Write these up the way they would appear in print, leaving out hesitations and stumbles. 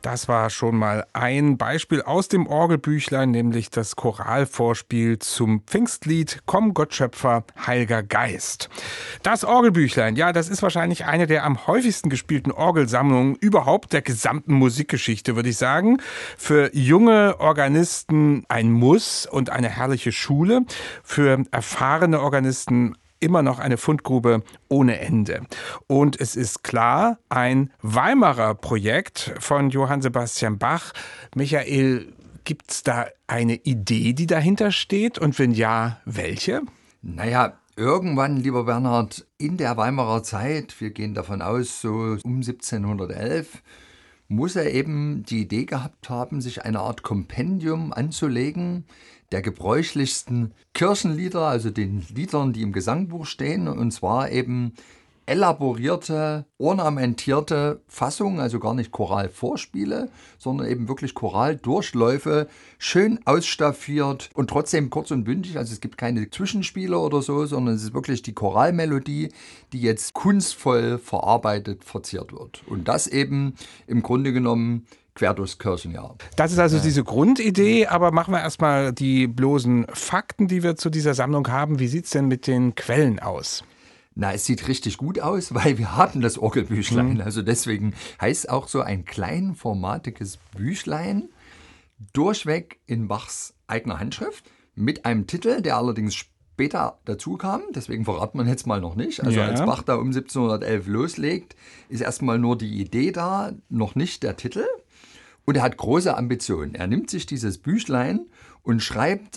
Das war schon mal ein Beispiel aus dem Orgelbüchlein, nämlich das Choralvorspiel zum Pfingstlied Komm Gottschöpfer, Heiliger Geist. Das Orgelbüchlein, ja, das ist wahrscheinlich eine der am häufigsten gespielten Orgelsammlungen überhaupt der gesamten Musikgeschichte, würde ich sagen. Für junge Organisten ein Muss und eine herrliche Schule. Für erfahrene Organisten immer noch eine Fundgrube ohne Ende. Und es ist klar, ein Weimarer Projekt von Johann Sebastian Bach. Michael, gibt es da eine Idee, die dahinter steht? Und wenn ja, welche? Naja, irgendwann, lieber Bernhard, in der Weimarer Zeit, wir gehen davon aus, so um 1711, muss er eben die Idee gehabt haben, sich eine Art Kompendium anzulegen der gebräuchlichsten Kirchenlieder, also den Liedern, die im Gesangbuch stehen, und zwar eben elaborierte, ornamentierte Fassungen, also gar nicht Choralvorspiele, sondern eben wirklich Choraldurchläufe, schön ausstaffiert und trotzdem kurz und bündig. Also es gibt keine Zwischenspiele oder so, sondern es ist wirklich die Choralmelodie, die jetzt kunstvoll verarbeitet, verziert wird. Und das eben im Grunde genommen quer durchs Kirchenjahr. Das ist also diese Grundidee, aber machen wir erstmal die bloßen Fakten, die wir zu dieser Sammlung haben. Wie sieht es denn mit den Quellen aus? Na, es sieht richtig gut aus, weil wir haben das Orgelbüchlein. Also deswegen heißt auch so ein kleinformatiges Büchlein, durchweg in Bachs eigener Handschrift, mit einem Titel, der allerdings später dazu kam. Deswegen verraten wir jetzt mal noch nicht. Also als Bach da um 1711 loslegt, ist erstmal nur die Idee da, noch nicht der Titel. Und er hat große Ambitionen. Er nimmt sich dieses Büchlein und schreibt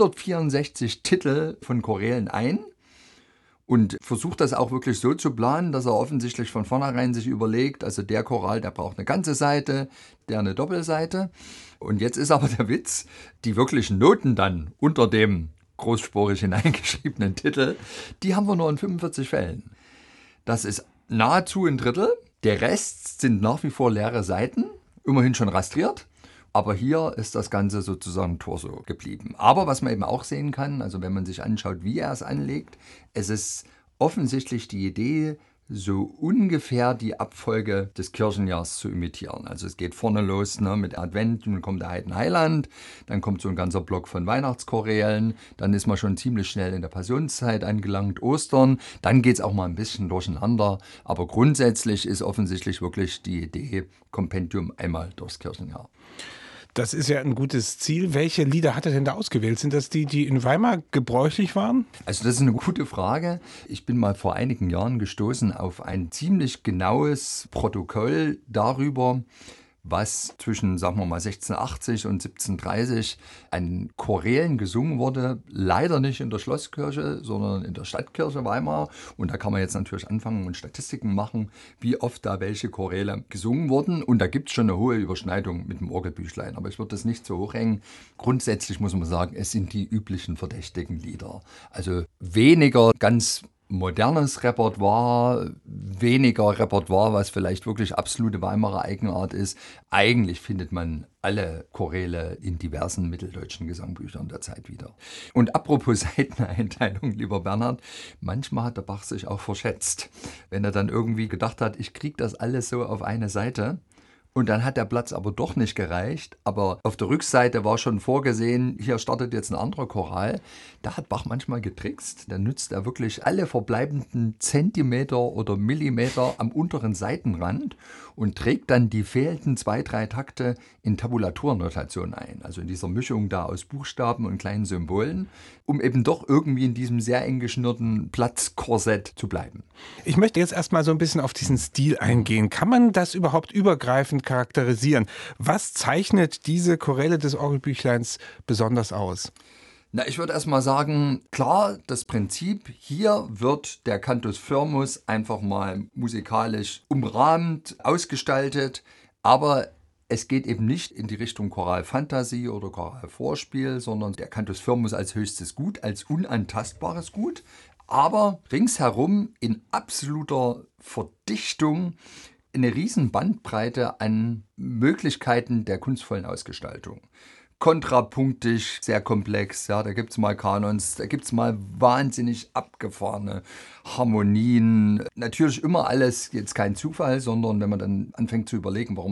164 Titel von Chorälen ein und versucht das auch wirklich so zu planen, dass er offensichtlich von vornherein sich überlegt, also der Choral, der braucht eine ganze Seite, der eine Doppelseite. Und jetzt ist aber der Witz, die wirklichen Noten dann unter dem großspurig hineingeschriebenen Titel, die haben wir nur in 45 Fällen. Das ist nahezu ein Drittel. Der Rest sind nach wie vor leere Seiten. Immerhin schon rastriert, aber hier ist das Ganze sozusagen torso geblieben. Aber was man eben auch sehen kann, also wenn man sich anschaut, wie er es anlegt, es ist offensichtlich die Idee, so ungefähr die Abfolge des Kirchenjahrs zu imitieren. Also es geht vorne los mit Advent, dann kommt der Heidenheiland, dann kommt so ein ganzer Block von Weihnachtschorälen, dann ist man schon ziemlich schnell in der Passionszeit angelangt, Ostern, dann geht es auch mal ein bisschen durcheinander, aber grundsätzlich ist offensichtlich wirklich die Idee, Kompendium einmal durchs Kirchenjahr. Das ist ja ein gutes Ziel. Welche Lieder hat er denn da ausgewählt? Sind das die, die in Weimar gebräuchlich waren? Also das ist eine gute Frage. Ich bin mal vor einigen Jahren gestoßen auf ein ziemlich genaues Protokoll darüber, was zwischen, sagen wir mal, 1680 und 1730 an Chorälen gesungen wurde. Leider nicht in der Schlosskirche, sondern in der Stadtkirche Weimar. Und da kann man jetzt natürlich anfangen und Statistiken machen, wie oft da welche Choräle gesungen wurden. Und da gibt es schon eine hohe Überschneidung mit dem Orgelbüchlein. Aber ich würde das nicht so hochhängen. Grundsätzlich muss man sagen, es sind die üblichen verdächtigen Lieder. Also weniger ganz modernes Repertoire, weniger Repertoire, was vielleicht wirklich absolute Weimarer Eigenart ist. Eigentlich findet man alle Choräle in diversen mitteldeutschen Gesangbüchern der Zeit wieder. Und apropos Seiteneinteilung, lieber Bernhard, manchmal hat der Bach sich auch verschätzt. Wenn er dann irgendwie gedacht hat, ich kriege das alles so auf eine Seite, und dann hat der Platz aber doch nicht gereicht. Aber auf der Rückseite war schon vorgesehen, hier startet jetzt ein anderer Choral. Da hat Bach manchmal getrickst. Da nutzt er wirklich alle verbleibenden Zentimeter oder Millimeter am unteren Seitenrand und trägt dann die fehlenden 2, 3 Takte in Tabulaturnotation ein. Also in dieser Mischung da aus Buchstaben und kleinen Symbolen, um eben doch irgendwie in diesem sehr eng geschnürten Platzkorsett zu bleiben. Ich möchte jetzt erstmal so ein bisschen auf diesen Stil eingehen. Kann man das überhaupt übergreifend charakterisieren? Was zeichnet diese Choräle des Orgelbüchleins besonders aus? Na, ich würde erstmal sagen, klar, das Prinzip, hier wird der Cantus Firmus einfach mal musikalisch umrahmt, ausgestaltet, aber es geht eben nicht in die Richtung Choralfantasie oder Choralvorspiel, sondern der Cantus Firmus als höchstes Gut, als unantastbares Gut, aber ringsherum in absoluter Verdichtung eine riesen Bandbreite an Möglichkeiten der kunstvollen Ausgestaltung. Kontrapunktisch, sehr komplex, ja, da gibt es mal Kanons, da gibt es mal wahnsinnig abgefahrene Harmonien. Natürlich immer alles jetzt kein Zufall, sondern wenn man dann anfängt zu überlegen, warum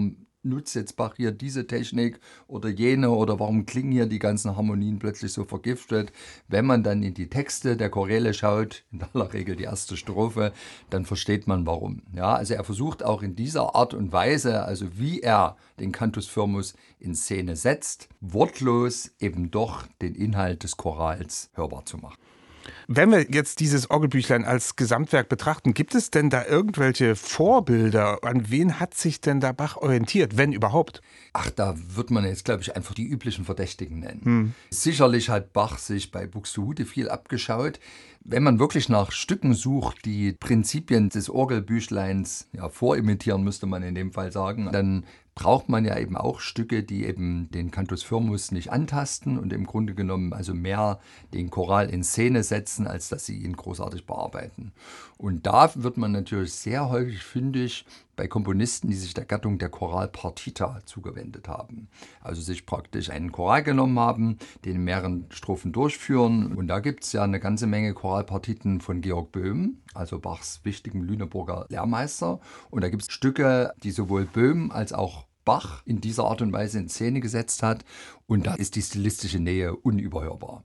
nutzt jetzt Bach hier diese Technik oder jene oder warum klingen hier die ganzen Harmonien plötzlich so vergiftet. Wenn man dann in die Texte der Choräle schaut, in aller Regel die erste Strophe, dann versteht man warum. Ja, also er versucht auch in dieser Art und Weise, also wie er den Cantus firmus in Szene setzt, wortlos eben doch den Inhalt des Chorals hörbar zu machen. Wenn wir jetzt dieses Orgelbüchlein als Gesamtwerk betrachten, gibt es denn da irgendwelche Vorbilder? An wen hat sich denn da Bach orientiert, wenn überhaupt? Ach, da wird man jetzt, glaube ich, einfach die üblichen Verdächtigen nennen. Sicherlich hat Bach sich bei Buxtehude viel abgeschaut. Wenn man wirklich nach Stücken sucht, die Prinzipien des Orgelbüchleins vorimitieren, müsste man in dem Fall sagen, dann braucht man ja eben auch Stücke, die eben den Cantus firmus nicht antasten und im Grunde genommen also mehr den Choral in Szene setzen, als dass sie ihn großartig bearbeiten. Und da wird man natürlich sehr häufig fündig bei Komponisten, die sich der Gattung der Choralpartita zugewendet haben. Also sich praktisch einen Choral genommen haben, den in mehreren Strophen durchführen. Und da gibt es ja eine ganze Menge Choralpartiten von Georg Böhm, also Bachs wichtigen Lüneburger Lehrmeister. Und da gibt es Stücke, die sowohl Böhm als auch Bach in dieser Art und Weise in Szene gesetzt hat. Und da ist die stilistische Nähe unüberhörbar.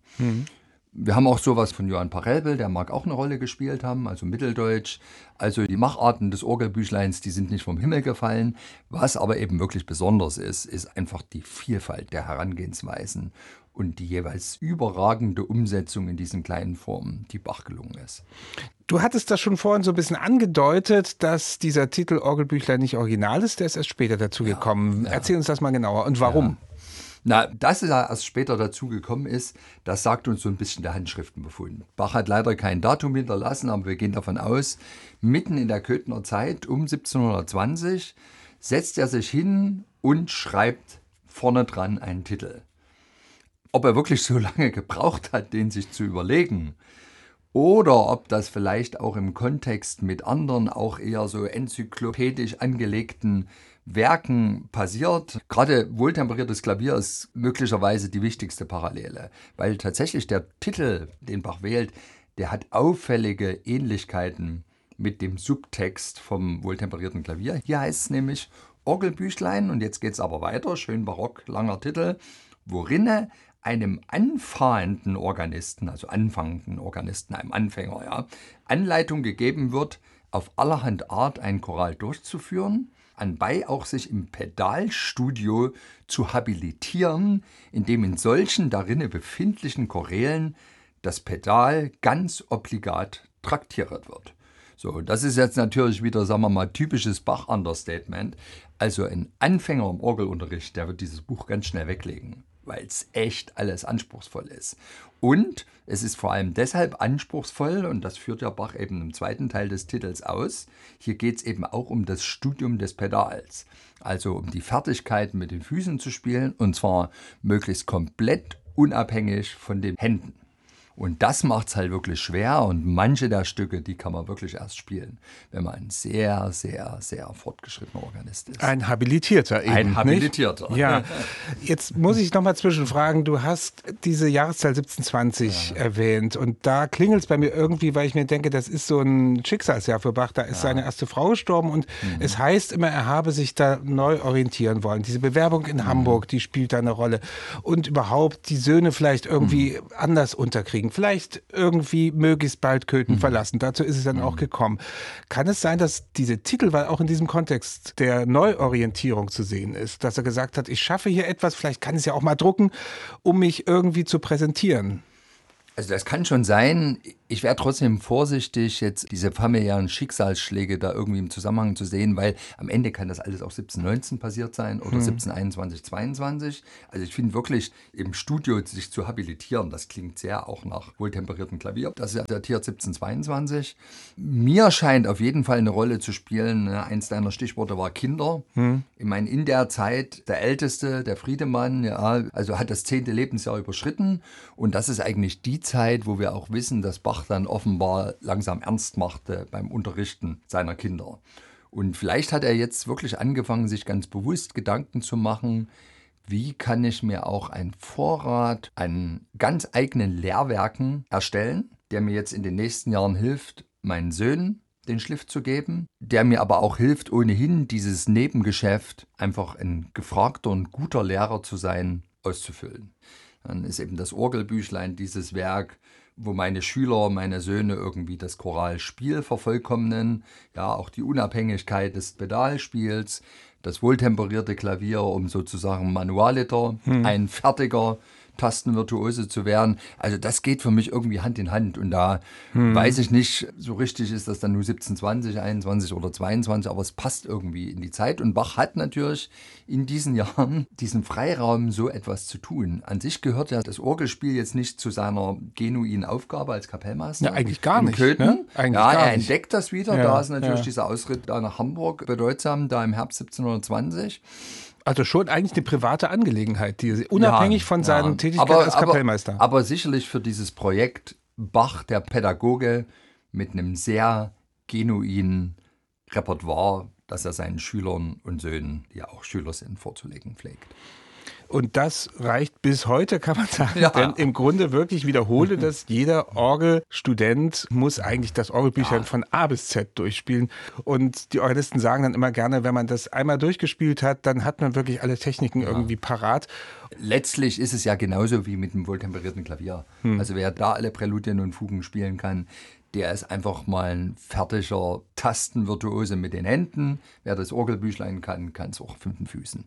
Wir haben auch sowas von Johann Parelbel, der mag auch eine Rolle gespielt haben, also Mitteldeutsch. Also die Macharten des Orgelbüchleins, die sind nicht vom Himmel gefallen. Was aber eben wirklich besonders ist, ist einfach die Vielfalt der Herangehensweisen und die jeweils überragende Umsetzung in diesen kleinen Formen, die Bach gelungen ist. Du hattest das schon vorhin so ein bisschen angedeutet, dass dieser Titel Orgelbüchlein nicht original ist, der ist erst später dazu gekommen. Ja. Erzähl uns das mal genauer und warum. Ja. Na, dass er erst später dazu gekommen ist, das sagt uns so ein bisschen der Handschriftenbefund. Bach hat leider kein Datum hinterlassen, aber wir gehen davon aus, mitten in der Köthener Zeit um 1720 setzt er sich hin und schreibt vorne dran einen Titel. Ob er wirklich so lange gebraucht hat, den sich zu überlegen, oder ob das vielleicht auch im Kontext mit anderen, auch eher so enzyklopädisch angelegten Werken passiert. Gerade wohltemperiertes Klavier ist möglicherweise die wichtigste Parallele, weil tatsächlich der Titel, den Bach wählt, der hat auffällige Ähnlichkeiten mit dem Subtext vom wohltemperierten Klavier. Hier heißt es nämlich Orgelbüchlein, und jetzt geht es aber weiter, schön barock, langer Titel, worinne einem anfahrenden Organisten, also anfangenden Organisten, einem Anfänger, Anleitung gegeben wird, auf allerhand Art ein Choral durchzuführen, anbei auch sich im Pedalstudio zu habilitieren, indem in solchen darinne befindlichen Chorälen das Pedal ganz obligat traktiert wird. So, das ist jetzt natürlich wieder, sagen wir mal, typisches Bach-Understatement. Also ein Anfänger im Orgelunterricht, der wird dieses Buch ganz schnell weglegen, weil es echt alles anspruchsvoll ist. Und es ist vor allem deshalb anspruchsvoll, und das führt ja Bach eben im zweiten Teil des Titels aus, hier geht es eben auch um das Studium des Pedals, also um die Fertigkeit mit den Füßen zu spielen, und zwar möglichst komplett unabhängig von den Händen. Und das macht es halt wirklich schwer, und manche der Stücke, die kann man wirklich erst spielen, wenn man ein sehr, sehr, sehr fortgeschrittener Organist ist. Ein Habilitierter eben, Ein Habilitierter. Nicht? Ja. Jetzt muss ich noch mal zwischenfragen, du hast diese Jahreszahl 1720 erwähnt, und da klingelt es bei mir irgendwie, weil ich mir denke, das ist so ein Schicksalsjahr für Bach. Da ist seine erste Frau gestorben, und es heißt immer, er habe sich da neu orientieren wollen. Diese Bewerbung in Hamburg, die spielt da eine Rolle. Und überhaupt die Söhne vielleicht irgendwie anders unterkriegen. Vielleicht irgendwie möglichst bald Köthen verlassen. Dazu ist es dann auch gekommen. Kann es sein, dass diese Titelwahl auch in diesem Kontext der Neuorientierung zu sehen ist? Dass er gesagt hat, ich schaffe hier etwas, vielleicht kann ich es ja auch mal drucken, um mich irgendwie zu präsentieren? Also das kann schon sein. Ich wäre trotzdem vorsichtig, jetzt diese familiären Schicksalsschläge da irgendwie im Zusammenhang zu sehen, weil am Ende kann das alles auch 1719 passiert sein oder 1721, 22. Also ich finde wirklich, im Studio sich zu habilitieren, das klingt sehr auch nach wohltemperiertem Klavier. Das ist datiert 1722. Mir scheint auf jeden Fall eine Rolle zu spielen. Eins deiner Stichworte war Kinder. Ich meine, in der Zeit der Älteste, der Friedemann, also hat das 10. Lebensjahr überschritten, und das ist eigentlich die Zeit, wo wir auch wissen, dass Bach dann offenbar langsam ernst machte beim Unterrichten seiner Kinder. Und vielleicht hat er jetzt wirklich angefangen, sich ganz bewusst Gedanken zu machen, wie kann ich mir auch einen Vorrat an ganz eigenen Lehrwerken erstellen, der mir jetzt in den nächsten Jahren hilft, meinen Söhnen den Schliff zu geben, der mir aber auch hilft, ohnehin dieses Nebengeschäft, einfach ein gefragter und guter Lehrer zu sein, auszufüllen. Dann ist eben das Orgelbüchlein dieses Werk, wo meine Schüler, meine Söhne irgendwie das Choralspiel vervollkommnen, ja, auch die Unabhängigkeit des Pedalspiels, das wohltemperierte Klavier, um sozusagen Manualiter, ein fertiger Tastenvirtuose zu werden. Also das geht für mich irgendwie Hand in Hand. Und da weiß ich nicht, so richtig ist das dann nur 17, 20, 21 oder 22, aber es passt irgendwie in die Zeit. Und Bach hat natürlich in diesen Jahren diesen Freiraum, so etwas zu tun. An sich gehört ja das Orgelspiel jetzt nicht zu seiner genuinen Aufgabe als Kapellmeister. Ja, eigentlich gar nicht. Köthen. Ne? Eigentlich ja, gar er nicht. entdeckt das wieder. Ja, Da ist natürlich ja. dieser Ausritt da nach Hamburg bedeutsam, da im Herbst 1720. Also schon eigentlich eine private Angelegenheit, die unabhängig von seinen Tätigkeiten als Kapellmeister. Aber sicherlich für dieses Projekt Bach, der Pädagoge, mit einem sehr genuinen Repertoire, das er seinen Schülern und Söhnen, die ja auch Schüler sind, vorzulegen pflegt. Und das reicht bis heute, kann man sagen. Ja. Denn im Grunde wirklich wiederhole das, jeder Orgelstudent muss eigentlich das Orgelbüchlein von A bis Z durchspielen. Und die Organisten sagen dann immer gerne, wenn man das einmal durchgespielt hat, dann hat man wirklich alle Techniken irgendwie parat. Letztlich ist es ja genauso wie mit einem wohltemperierten Klavier. Also wer da alle Präludien und Fugen spielen kann, der ist einfach mal ein fertiger Tastenvirtuose mit den Händen. Wer das Orgelbüchlein kann, kann es auch auf 5 Füßen.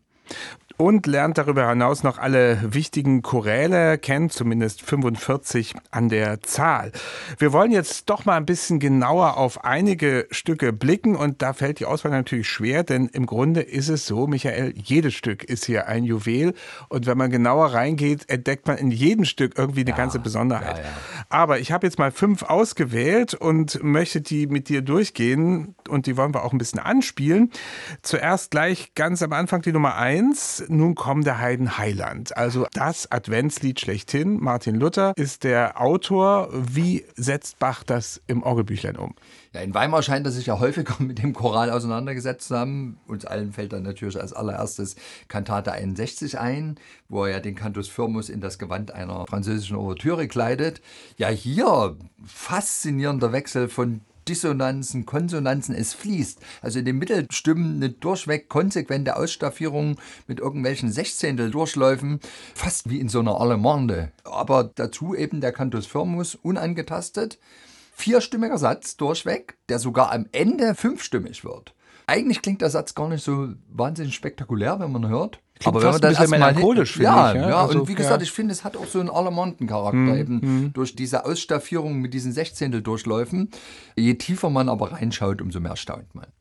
Und lernt darüber hinaus noch alle wichtigen Choräle, kennt zumindest 45 an der Zahl. Wir wollen jetzt doch mal ein bisschen genauer auf einige Stücke blicken und da fällt die Auswahl natürlich schwer, denn im Grunde ist es so, Michael, jedes Stück ist hier ein Juwel und wenn man genauer reingeht, entdeckt man in jedem Stück irgendwie eine ganze Besonderheit. Ja. Aber ich habe jetzt mal 5 ausgewählt und möchte die mit dir durchgehen und die wollen wir auch ein bisschen anspielen. Zuerst gleich ganz am Anfang die Nummer 1. Nun kommt der Heiden Heiland. Also das Adventslied schlechthin. Martin Luther ist der Autor. Wie setzt Bach das im Orgelbüchlein um? Ja, in Weimar scheint er sich ja häufiger mit dem Choral auseinandergesetzt zu haben. Uns allen fällt dann natürlich als allererstes Kantate 61 ein, wo er ja den Cantus Firmus in das Gewand einer französischen Ouvertüre kleidet. Ja, hier faszinierender Wechsel von Dissonanzen, Konsonanzen, es fließt. Also in den Mittelstimmen eine durchweg konsequente Ausstaffierung mit irgendwelchen Sechzehntel-Durchläufen, fast wie in so einer Allemande. Aber dazu eben der Cantus Firmus unangetastet. 4-stimmiger Satz durchweg, der sogar am Ende 5-stimmig wird. Eigentlich klingt der Satz gar nicht so wahnsinnig spektakulär, wenn man hört. Klingt aber wenn man das erstmal melancholisch findet. Ja, also, und wie gesagt, ich finde, es hat auch so einen Allemanden-Charakter eben durch diese Ausstaffierung mit diesen Sechzehntel-Durchläufen. Je tiefer man aber reinschaut, umso mehr staunt man.